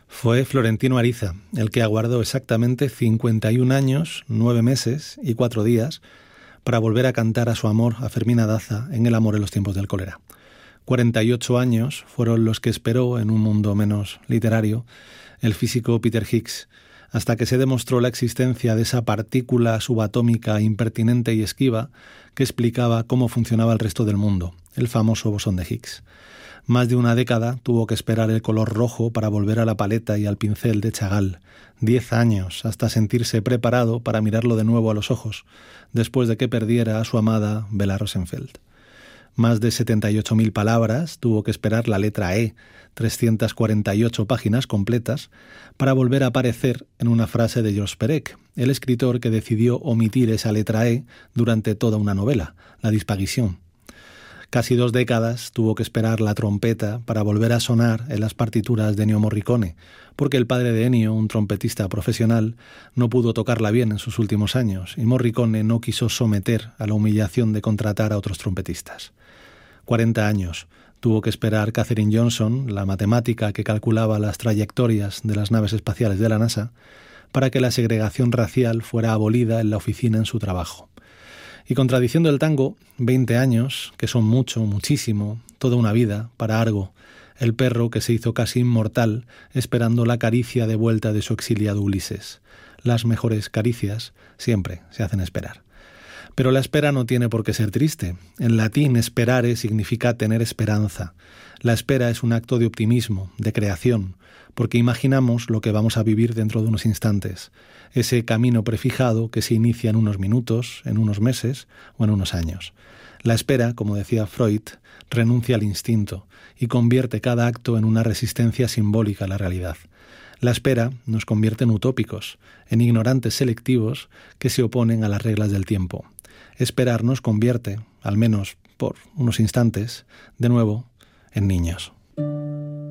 Fue Florentino Ariza el que aguardó exactamente 51 años, 9 meses y 4 días para volver a cantar a su amor a Fermina Daza en El amor en los tiempos del cólera. 48 años fueron los que esperó, en un mundo menos literario, el físico Peter Higgs, hasta que se demostró la existencia de esa partícula subatómica impertinente y esquiva que explicaba cómo funcionaba el resto del mundo, el famoso bosón de Higgs. Más de una década tuvo que esperar el color rojo para volver a la paleta y al pincel de Chagall. 10 años hasta sentirse preparado para mirarlo de nuevo a los ojos, después de que perdiera a su amada Bella Rosenfeld. Más de 78.000 palabras tuvo que esperar la letra E, 348 páginas completas, para volver a aparecer en una frase de Georges Perec, el escritor que decidió omitir esa letra E durante toda una novela, La Disparition. Casi 2 décadas tuvo que esperar la trompeta para volver a sonar en las partituras de Ennio Morricone, porque el padre de Ennio, un trompetista profesional, no pudo tocarla bien en sus últimos años y Morricone no quiso someter a la humillación de contratar a otros trompetistas. 40 años tuvo que esperar Katherine Johnson, la matemática que calculaba las trayectorias de las naves espaciales de la NASA, para que la segregación racial fuera abolida en la oficina en su trabajo. Y contradiciendo el tango, 20 años, que son mucho, muchísimo, toda una vida, para Argo, el perro que se hizo casi inmortal esperando la caricia de vuelta de su exiliado Ulises. Las mejores caricias siempre se hacen esperar. Pero la espera no tiene por qué ser triste. En latín, esperare significa tener esperanza. La espera es un acto de optimismo, de creación, porque imaginamos lo que vamos a vivir dentro de unos instantes, ese camino prefijado que se inicia en unos minutos, en unos meses o en unos años. La espera, como decía Freud, renuncia al instinto y convierte cada acto en una resistencia simbólica a la realidad. La espera nos convierte en utópicos, en ignorantes selectivos que se oponen a las reglas del tiempo. Esperar nos convierte, al menos por unos instantes, de nuevo, en niños.